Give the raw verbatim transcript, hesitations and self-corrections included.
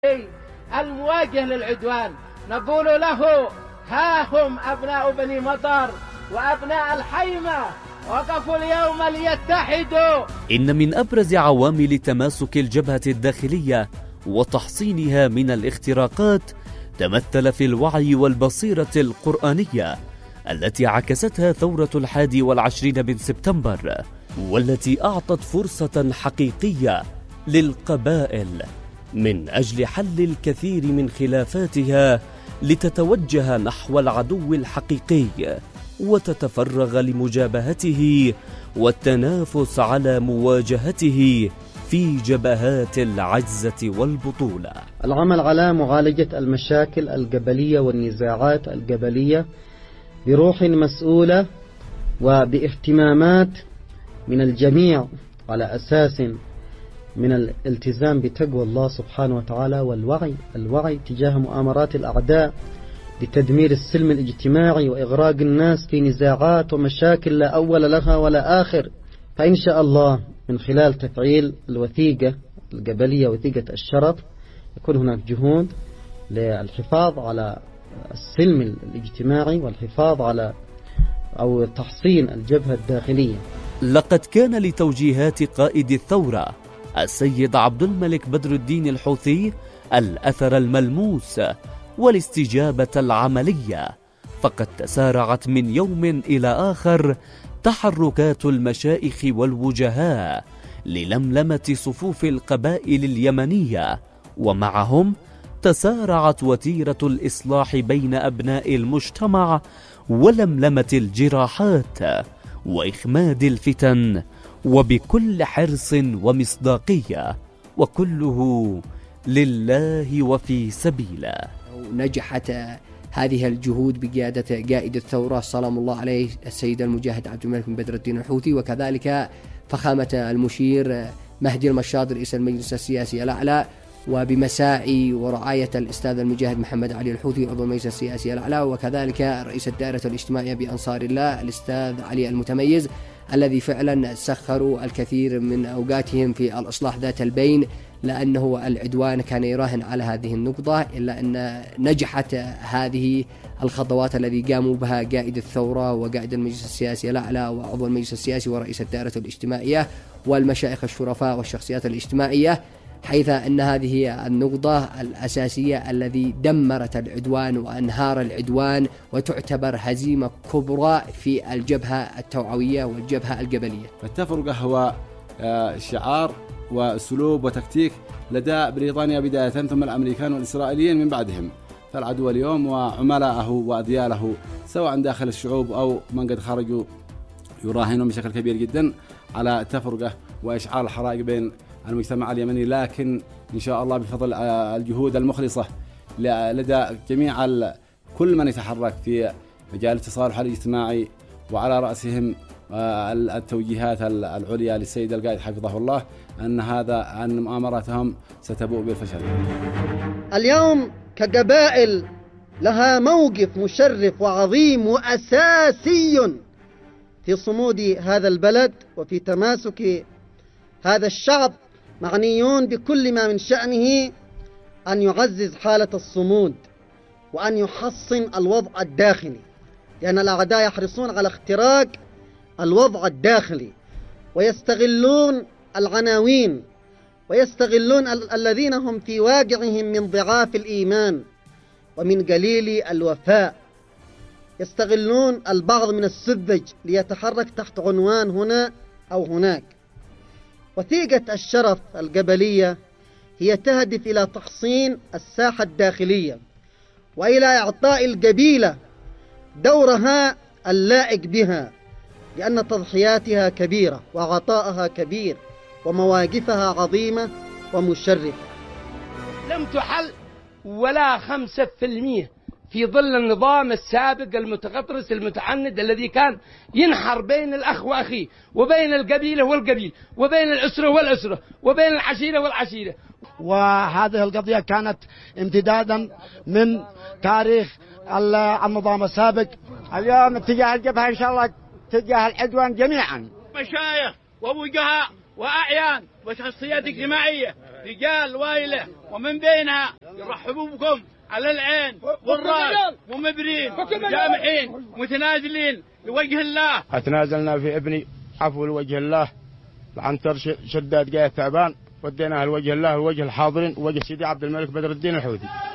المواجه للعدوان نقول له: ها هم أبناء بني مطر وأبناء الحيمة وقفوا اليوم ليتحدوا. إن من أبرز عوامل تماسك الجبهة الداخلية وتحصينها من الاختراقات تمثل في الوعي والبصيرة القرآنية التي عكستها ثورة الحادي والعشرين من سبتمبر، والتي أعطت فرصة حقيقية للقبائل من أجل حل الكثير من خلافاتها لتتوجه نحو العدو الحقيقي وتتفرغ لمجابهته والتنافس على مواجهته في جبهات العزة والبطولة. العمل على معالجة المشاكل القبلية والنزاعات القبلية بروح مسؤولة وباهتمامات من الجميع على أساس من الالتزام بتقوى الله سبحانه وتعالى والوعي الوعي تجاه مؤامرات الأعداء لتدمير السلم الاجتماعي وإغراق الناس في نزاعات ومشاكل لا أول لها ولا آخر. فإن شاء الله من خلال تفعيل الوثيقة القبلية وثيقة الشرف يكون هناك جهود للحفاظ على السلم الاجتماعي والحفاظ على أو تحصين الجبهة الداخلية. لقد كان لتوجيهات قائد الثورة السيد عبد الملك بدر الدين الحوثي الأثر الملموس والاستجابة العملية، فقد تسارعت من يوم إلى آخر تحركات المشايخ والوجهاء للملمة صفوف القبائل اليمنية، ومعهم تسارعت وتيرة الإصلاح بين أبناء المجتمع ولملمة الجراحات وإخماد الفتن، وبكل حرص ومصداقية، وكله لله وفي سبيله. نجحت هذه الجهود بقيادة قائد الثورة سلام الله عليه السيد المجاهد عبد الملك بن بدر الدين الحوثي، وكذلك فخامة المشير مهدي المشاط رئيس المجلس السياسي الأعلى، وبمساعي ورعاية الأستاذ المجاهد محمد علي الحوثي عضو المجلس السياسي الأعلى، وكذلك رئيس الدائرة الاجتماعية بأنصار الله الأستاذ علي المتميز، الذي فعلا سخروا الكثير من أوقاتهم في الإصلاح ذات البين، لأنه العدوان كان يراهن على هذه النقطة، إلا أن نجحت هذه الخطوات الذي قاموا بها قائد الثورة وقائد المجلس السياسي الأعلى وعضو المجلس السياسي ورئيس الدائرة الاجتماعية والمشايخ الشرفاء والشخصيات الاجتماعية، حيث أن هذه النقطة الأساسية الذي دمرت العدوان وأنهار العدوان، وتعتبر هزيمة كبرى في الجبهة التوعوية والجبهة القبلية. التفرقة هو شعار وأسلوب وتكتيك لدى بريطانيا بداية، ثم الأمريكان والإسرائيليين من بعدهم. فالعدو اليوم وعملاءه وأذياله سواء داخل الشعوب أو من قد خرجوا يراهنون بشكل كبير جدا على التفرقة وإشعال الحرائق بين المجتمع اليمني، لكن إن شاء الله بفضل الجهود المخلصة لدى جميع كل من يتحرك في مجال التصالح الاجتماعي، وعلى رأسهم التوجيهات العليا للسيد القائد حفظه الله، أن هذا أن مؤامراتهم ستبوء بالفشل. اليوم كقبائل لها موقف مشرف وعظيم وأساسي في صمود هذا البلد وفي تماسك هذا الشعب، معنيون بكل ما من شأنه أن يعزز حالة الصمود وأن يحصن الوضع الداخلي، لأن الأعداء يحرصون على اختراق الوضع الداخلي ويستغلون العناوين ويستغلون ال- الذين هم في واقعهم من ضعاف الإيمان ومن قليل الوفاء، يستغلون البعض من السذج ليتحرك تحت عنوان هنا أو هناك. وثيقة الشرف القبلية هي تهدف إلى تحصين الساحة الداخلية وإلى إعطاء القبيلة دورها اللائق بها، لأن تضحياتها كبيرة وعطاءها كبير ومواقفها عظيمة ومشرفة. لم تحل ولا خمسة في المية في ظل النظام السابق المتغطرس المتعند الذي كان ينحر بين الأخ وأخيه وبين القبيلة والقبيل وبين الأسرة والأسرة وبين العشيرة والعشيرة. وهذه القضية كانت امتدادا من تاريخ النظام السابق. اليوم اتجاه الجبهة إن شاء الله اتجاه العدوان جميعا، مشايخ ووجهاء وأعيان وشخصيات اجتماعية رجال وايلة ومن بينها يرحبوا بكم على العين والراس ومبرين جامعين متنازلين لوجه الله. اتنازلنا في ابني عفو لوجه الله عنتر شداد جاي تعبان وديناه لوجه الله ووجه الحاضرين ووجه سيدي عبد الملك بدر الدين الحوثي.